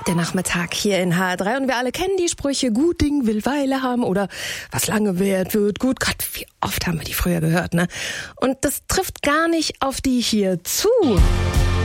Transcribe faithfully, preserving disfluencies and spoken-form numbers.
Der Nachmittag hier in H R drei und wir alle kennen die Sprüche, gut Ding will Weile haben oder was lange währt, wird gut. Gott, wie oft haben wir die früher gehört, ne? Und das trifft gar nicht auf die hier zu.